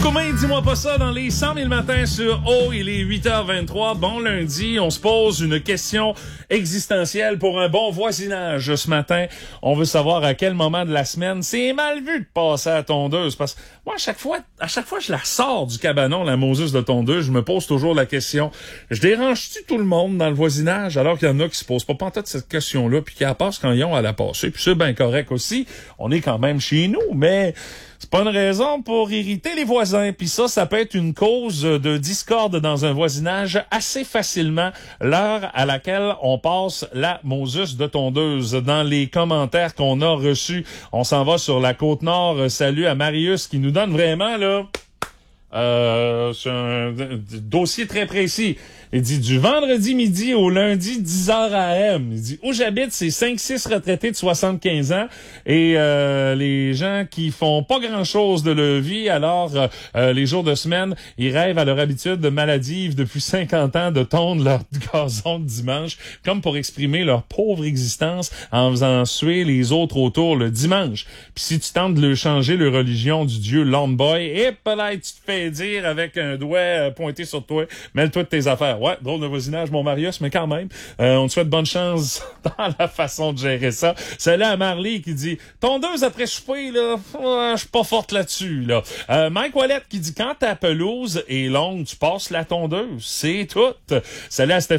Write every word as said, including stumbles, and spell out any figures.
Chicoumé, dis-moi pas ça dans les cent mille matins sur O, il est huit heures vingt-trois. Bon lundi, on se pose une question existentielle pour un bon voisinage ce matin. On veut savoir à quel moment de la semaine c'est mal vu de passer à la tondeuse. Parce que moi, à chaque fois, à chaque fois que je la sors du cabanon, la Moses de tondeuse, je me pose toujours la question, je dérange-tu tout le monde dans le voisinage alors qu'il y en a qui se posent pas pantoute cette question-là puis qui la passent quand ils ont à la passer. Puis c'est bien correct aussi. On est quand même chez nous, mais c'est pas une raison pour irriter les voisins. Puis ça, ça peut être une cause de discorde dans un voisinage assez facilement, l'heure à laquelle on passe la Moses de tondeuse. Dans les commentaires qu'on a reçus, on s'en va sur la Côte-Nord. Salut à Marius qui nous donne vraiment, là, euh, c'est un dossier très précis. Il dit du vendredi midi au lundi dix heures A M. Il dit où j'habite, c'est cinq six retraités de soixante-quinze ans et euh, les gens qui font pas grand-chose de leur vie, alors euh, les jours de semaine, ils rêvent à leur habitude de maladive depuis cinquante ans de tondre leur gazon de dimanche comme pour exprimer leur pauvre existence en faisant suer les autres autour le dimanche. Puis si tu tentes de leur changer leur religion du dieu Longboy, et peut-être tu te fais dire avec un doigt pointé sur toi, mêle-toi de tes affaires. Ouais, drôle de voisinage, mon Marius, mais quand même, euh, on te souhaite bonne chance dans la façon de gérer ça. Salut à Marley qui dit « Tondeuse après souper, là, ouais, je suis pas forte là-dessus, là. Euh, » Mike Wallet qui dit « Quand ta pelouse est longue, tu passes la tondeuse. » C'est tout. Salut à Stéphane